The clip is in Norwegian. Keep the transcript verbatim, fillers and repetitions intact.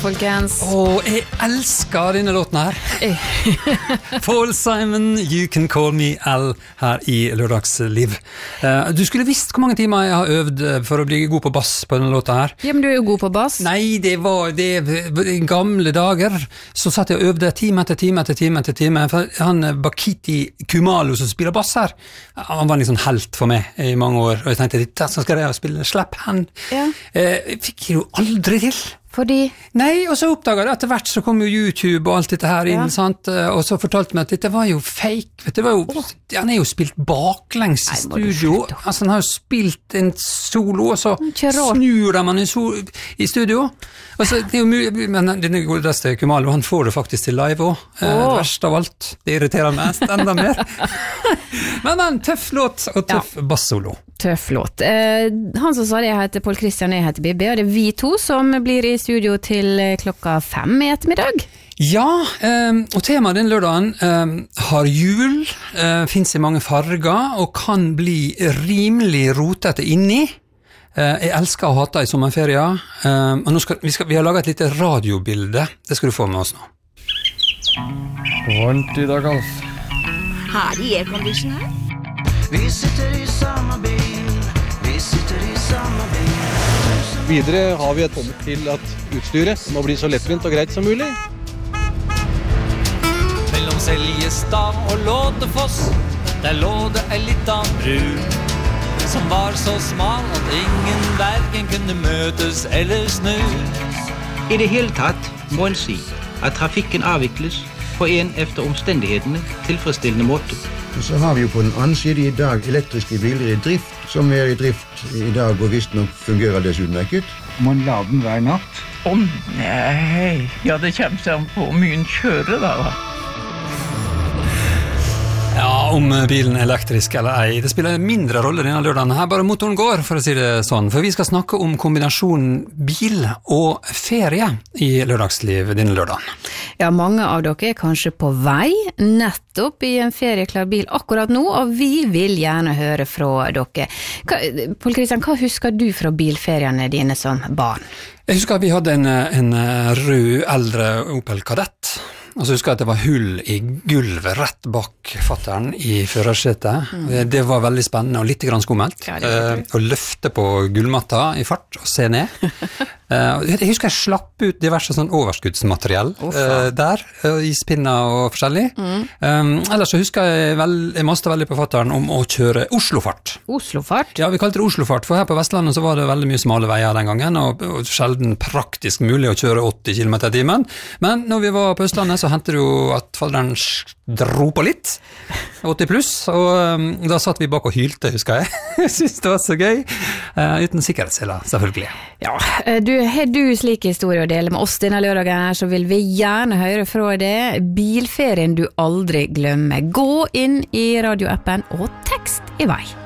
folkens. Åh, jeg elsker denne låten her. Paul Simon, You Can Call Me Al, her i Lørdagsliv. Uh, du skulle visst hvor mange timer jeg har øvd for å bli god på bass på denne låten her. Ja, men du er jo god på bass. Nei, det var det, i gamle dager, så satt jeg og øvde time etter time etter time etter time. For han Bakiti Kumalo som spiller bass her, han var en liksom helt for meg i mange år, og jeg tenkte, dette skal jeg spille Slap Hand. Ja. Uh, fikk jeg jo aldri til. Fordi? Nei, og så oppdaget jeg etter hvert så kom jo YouTube og alt dette her inn, ja. Sant? Og så fortalte meg at dette var jo fake, vet du, det var jo, han er jo spilt baklengs i studio, altså han har jo spilt en solo, og så snur de han i, so i studio, og så det er jo mulig, men denne godeste Kumalo, han får det faktisk til live også, oh. eh, verst av alt, det irriterer meg enda mer. Men en tøff låt og tøff ja. Bassolo. Tøff låt. Eh, han som sa det, jeg heter Paul Christian, jeg heter Bibi, og det er vi to som blir i studio til klokka fem i ettermiddag. Ja, um, og temaet den lørdagen um, har jul, uh, finnes i mange farger, og kan bli rimelig rotete inni. Uh, jeg elsker å hate i sommerferien, um, og nå skal, vi, skal, vi har laget et lite radiobilde, det skal du få med oss nå. Varmt i dag, Alf. Her i aircondition her. Vi sitter i samme bil, vi sitter i samme bil. Videre har vi et kommet til at utstyret må bli så lettvint og greit som mulig. Mellom Seljestad og Lådefoss, der lå det en liten bru, som var så smal at ingen verken kunne møtes eller snu. I det hele tatt må en si at trafikken avvikles på en efter omstendighetene tilfredsstillende måte. Og så har vi jo på den andre side i dag elektriske biler i drift, som er i drift i dag, og visst nok fungerer det utmerket. Må en lade den hver natt? Å oh, nei, ja det kommer seg an på hvor mye en kjører da. Ja, om bilen er elektrisk eller ei, det spiller en mindre rolle denne lørdagen. Her bare motoren går, for å si det sånn. For vi skal snakke om kombinasjonen bil og ferie i Lørdagsliv denne lørdagen. Ja, mange av dere er kanskje på vei nettopp i en ferieklar bil akkurat nå, og vi vil gjerne høre fra dere. Hva, Paul Christian, hva husker du fra bilferiene dine som barn? Jeg husker at vi hadde en, en rød eldre Opel Kadett. Og så husker jeg at det var hull i gulvet rett bak fatteren i førersetet. Mm. Det var veldig spennende og litt grann skummelt. Ja, eh, å løfte på gullmatta i fart og se ned. eh, jeg husker jeg slapp ut diverse sånn overskuddsmateriell eh, der, i spinner og forskjellig. Mm. Um, ellers så husker jeg vel, jeg maste veldig på fatteren om å kjøre Oslofart. Oslofart? Ja, vi kalte det Oslofart, for her på Vestlandet så var det veldig mye smale veier den gangen, og, og sjelden praktisk mulig å kjøre åtti kilometer i timen. Men når vi var på Østlandet, så hendte det jo at falderen dro på litt, åtti pluss, og um, da satt vi bak og hylte, husker jeg. Jeg synes det var så gøy, uh, uten sikkerhetsseler, selvfølgelig. Ja, du, har du slik historie å dele med oss denne lørdagen her, så vil vi gjerne høre fra det. Bilferien du aldri glemmer. Gå inn i radioappen og tekst i vei.